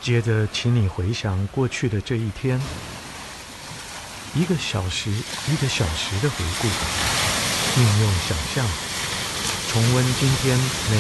接着，请你回想过去的这一天，一个小时一个小时的回顾，运用想象，重温今天每